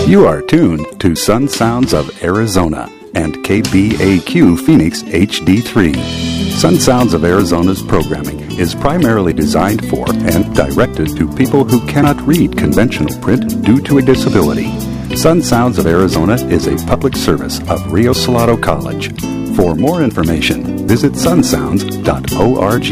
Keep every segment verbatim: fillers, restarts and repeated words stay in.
You are tuned to Sun Sounds of Arizona and K B A Q Phoenix H D three. Sun Sounds of Arizona's programming is primarily designed for and directed to people who cannot read conventional print due to a disability. Sun Sounds of Arizona is a public service of Rio Salado College. For more information, visit sun sounds dot org.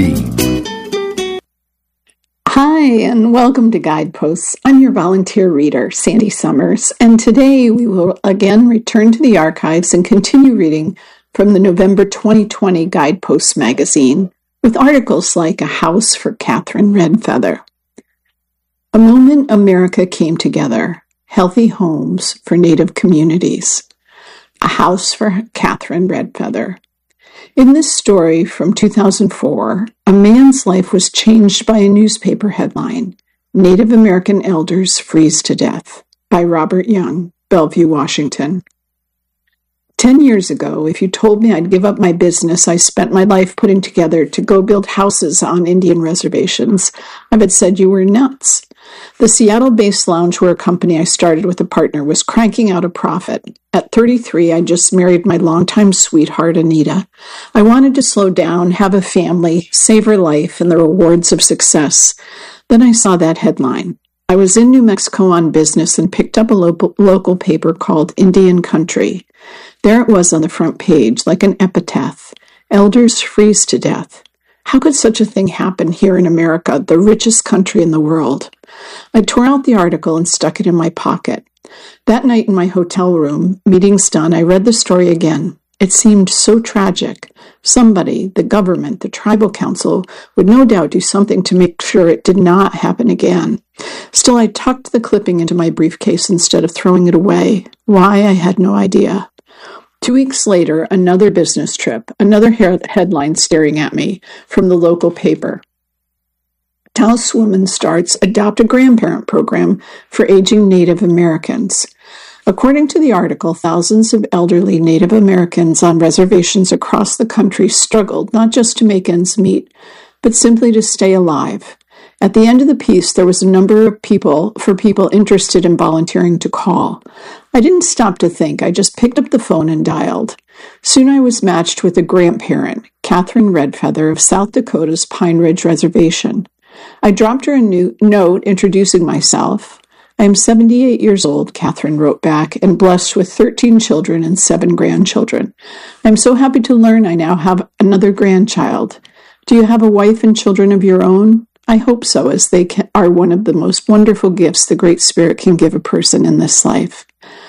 Hi, and welcome to Guideposts. I'm your volunteer reader, Sandy Summers, and today we will again return to the archives and continue reading from the November twenty twenty Guideposts magazine with articles like A House for Catherine Redfeather. A moment America came together. Healthy homes for Native communities. A House for Catherine Redfeather. In this story from two thousand four, a man's life was changed by a newspaper headline, Native American Elders Freeze to Death, by Robert Young, Bellevue, Washington. Ten years ago, if you told me I'd give up my business I spent my life putting together to go build houses on Indian reservations, I would have said you were nuts. The Seattle-based loungewear company I started with a partner was cranking out a profit. At thirty-three, I just married my longtime sweetheart, Anita. I wanted to slow down, have a family, savor life and the rewards of success. Then I saw that headline. I was in New Mexico on business and picked up a local, local paper called Indian Country. There it was on the front page, like an epitaph. Elders freeze to death. How could such a thing happen here in America, the richest country in the world? I tore out the article and stuck it in my pocket. That night in my hotel room, meetings done, I read the story again. It seemed so tragic. Somebody, the government, the tribal council, would no doubt do something to make sure it did not happen again. Still, I tucked the clipping into my briefcase instead of throwing it away. Why, I had no idea. Two weeks later, another business trip, another headline staring at me from the local paper. Taos woman starts Adopt a Grandparent program for aging Native Americans. According to the article, thousands of elderly Native Americans on reservations across the country struggled not just to make ends meet, but simply to stay alive. At the end of the piece, there was a number of people for people interested in volunteering to call. I didn't stop to think. I just picked up the phone and dialed. Soon I was matched with a grandparent, Catherine Redfeather of South Dakota's Pine Ridge Reservation. I dropped her a new note introducing myself. I am seventy-eight years old, Catherine wrote back, and blessed with thirteen children and seven grandchildren. I am so happy to learn I now have another grandchild. Do you have a wife and children of your own? I hope so, as they can, are one of the most wonderful gifts the Great Spirit can give a person in this life.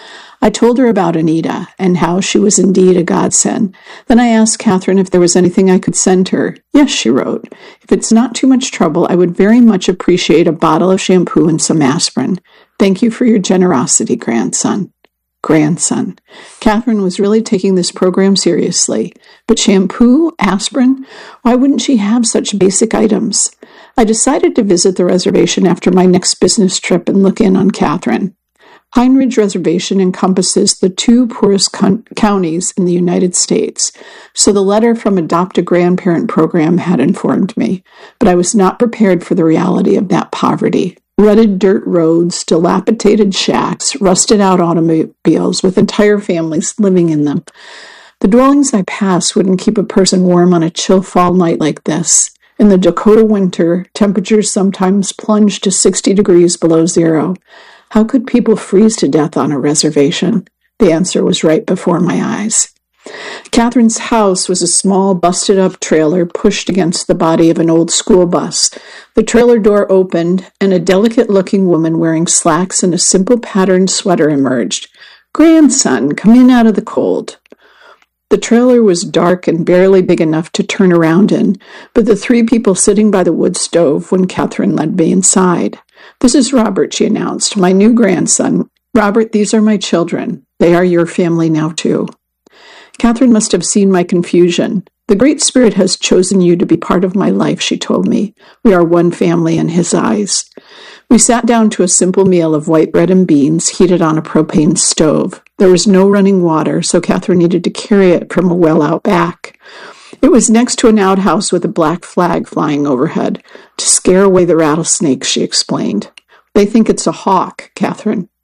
I told her about Anita and how she was indeed a godsend. Then I asked Catherine if there was anything I could send her. Yes, she wrote. If it's not too much trouble, I would very much appreciate a bottle of shampoo and some aspirin. Thank you for your generosity, grandson. Grandson. Catherine was really taking this program seriously. But shampoo, aspirin? Why wouldn't she have such basic items? I decided to visit the reservation after my next business trip and look in on Catherine. Pine Ridge Reservation encompasses the two poorest con- counties in the United States, so the letter from Adopt a Grandparent program had informed me, but I was not prepared for the reality of that poverty. Rutted dirt roads, dilapidated shacks, rusted-out automobiles with entire families living in them. The dwellings I passed wouldn't keep a person warm on a chill fall night like this. In the Dakota winter, temperatures sometimes plunged to sixty degrees below zero. How could people freeze to death on a reservation? The answer was right before my eyes. Catherine's house was a small, busted-up trailer pushed against the body of an old school bus. The trailer door opened, and a delicate-looking woman wearing slacks and a simple patterned sweater emerged. "Grandson, come in out of the cold." The trailer was dark and barely big enough to turn around in, but the three people sitting by the wood stove when Catherine led me inside. "This is Robert," she announced, "my new grandson. Robert, these are my children. They are your family now, too." Catherine must have seen my confusion. "The Great Spirit has chosen you to be part of my life," she told me. "We are one family in his eyes." We sat down to a simple meal of white bread and beans heated on a propane stove. There was no running water, so Catherine needed to carry it from a well out back. It was next to an outhouse with a black flag flying overhead. "To scare away the rattlesnakes," she explained. "They think it's a hawk, Catherine."